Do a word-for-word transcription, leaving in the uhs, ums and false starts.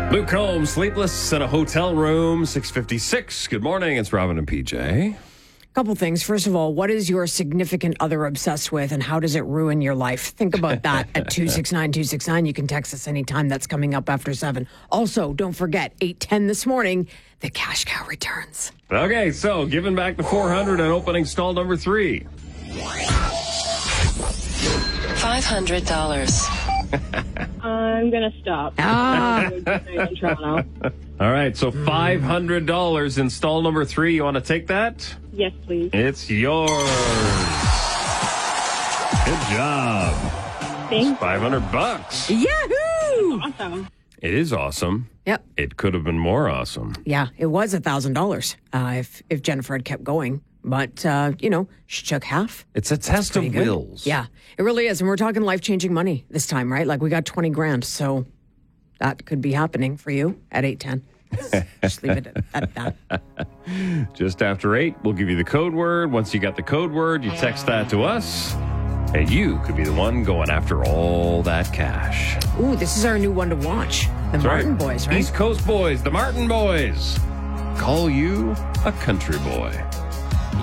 Luke Combs, sleepless in a hotel room, six fifty-six. Good morning. It's Robin and P J. Couple things. First of all, what is your significant other obsessed with and how does it ruin your life? Think about that at two six nine two six nine. You can text us anytime. That's coming up after seven. Also, don't forget, eight ten this morning, the cash cow returns. Okay, so giving back the four hundred and opening stall number three. five hundred dollars. I'm going to stop. Ah. In Toronto. All right, so five hundred dollars in stall number three. You want to take that? Yes, please. It's yours. Good job. Thanks. five hundred bucks. Yahoo! Awesome. It is awesome. Yep. It could have been more awesome. Yeah, it was one thousand dollars uh, if, if Jennifer had kept going. But, uh, you know, she took half. It's a test of Pretty good. wills. Yeah, it really is. And we're talking life-changing money this time, right? Like we got twenty grand. So that could be happening for you at eight ten. Just leave it at, at that. Just after eight, we'll give you the code word. Once you got the code word, you text that to us, and you could be the one going after all that cash. Ooh, this is our new one to watch. The That's Martin right. Boys, right? East Coast Boys, the Martin Boys. Call you a country boy.